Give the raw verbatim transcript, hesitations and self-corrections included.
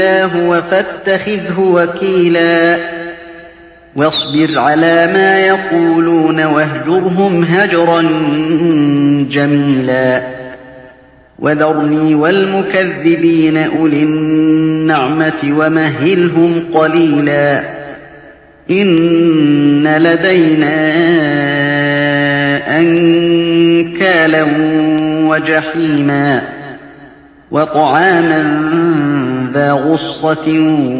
هو فاتخذه وكيلا واصبر على ما يقولون واهجرهم هجرا جميلا وذرني والمكذبين أولي النعمة ومهلهم قليلا إن لدينا أنكالا وجحيما وطعاما ذا غصة